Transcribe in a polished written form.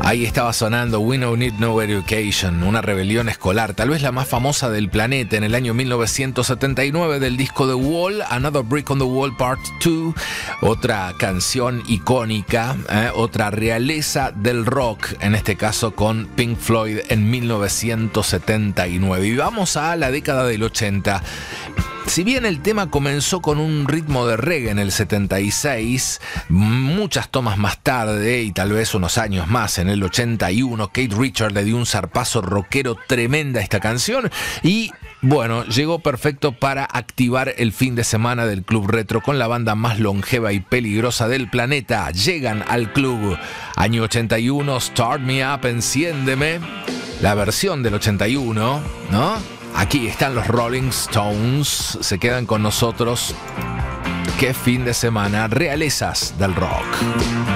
Ahí estaba sonando We No Need No Education, una rebelión escolar, tal vez la más famosa del planeta, en el año 1979 del disco The Wall, Another Brick on the Wall Part 2, otra canción icónica, otra realeza del rock, en este caso con Pink Floyd en 1979. Y vamos a la década del 80. Si bien el tema comenzó con un ritmo de reggae en el 76, muchas tomas más tarde y tal vez unos años más, en el 81, Keith Richards le dio un zarpazo rockero tremenda a esta canción y bueno, llegó perfecto para activar el fin de semana del Club Retro con la banda más longeva y peligrosa del planeta. Llegan al club. Año 81, Start Me Up, Enciéndeme. La versión del 81, ¿no? Aquí están los Rolling Stones, se quedan con nosotros. Qué fin de semana, realezas del rock.